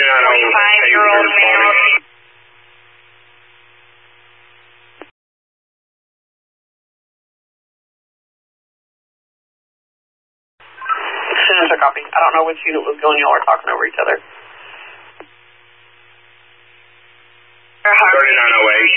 45-year-old male. Signature copy. I don't know which unit was going. Y'all are talking over each other. 3908.